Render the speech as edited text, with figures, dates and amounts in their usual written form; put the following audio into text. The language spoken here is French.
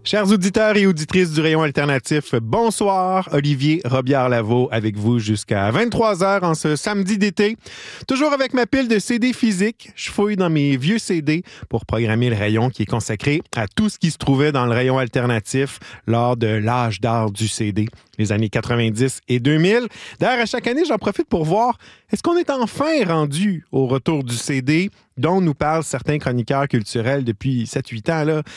Chers auditeurs et auditrices du Rayon Alternatif, bonsoir. Olivier Robillard-Lavaux avec vous jusqu'à 23h en ce samedi d'été. Toujours avec ma pile de CD physiques, je fouille dans mes vieux CD pour programmer le rayon qui est consacré à tout ce qui se trouvait dans le Rayon Alternatif lors de l'âge d'or du CD, les années 90 et 2000. D'ailleurs, à chaque année, j'en profite pour voir, est-ce qu'on est enfin rendu au retour du CD dont nous parlent certains chroniqueurs culturels depuis 7-8 ans, là,